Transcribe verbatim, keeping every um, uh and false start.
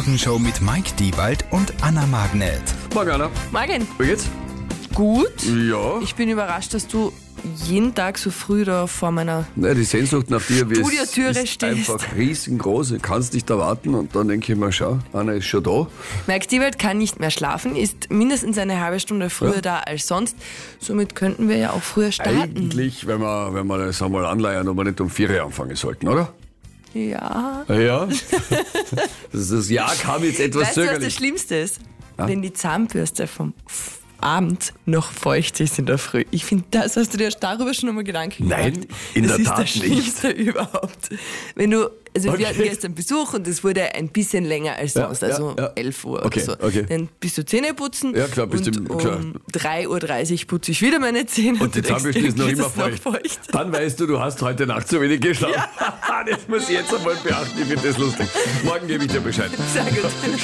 Morgenshow mit Mike Diewald und Anna Magnet. Morgen, Anna. Morgen. Wie geht's? Gut. Ja. Ich bin überrascht, dass du jeden Tag so früh da vor meiner Nein, die Sehnsucht nach dir wie es Studiotüre ist stehst. einfach riesengroß. Du kannst nicht erwarten und dann denke ich mir, schau, Anna ist schon da. Mike Diewald kann nicht mehr schlafen, ist mindestens eine halbe Stunde früher Ja. da als sonst. Somit könnten wir ja auch früher starten. Eigentlich, wenn wir, wenn wir das einmal anleiern, ob wir nicht um vier Uhr anfangen sollten, oder? Ja. Ja. das, das Jahr kam jetzt etwas Weißt du, was das zögerlich. Schlimmste ist? Ja? Wenn die Zahnbürste vom F- Abend noch feucht ist in der Früh. Ich finde, das hast du dir darüber schon einmal Gedanken Nein, gemacht. in das der ist Tat das Schlimmste überhaupt. Wenn du, also Okay. wir hatten gestern Besuch und es wurde ein bisschen länger als Ja, sonst, ja, also ja. elf Uhr Okay, oder so. okay. Dann bist du Zähne putzen Ja, klar, bist und du- klar. um drei Uhr dreißig putze ich wieder meine Zähne. Und die du denkst, Zahnbürste ist noch ist immer es feucht. feucht. Dann weißt du, du hast heute Nacht zu wenig geschlafen. das muss ich jetzt einmal beachten, ich finde das lustig. Morgen gebe ich dir Bescheid. Sehr gut.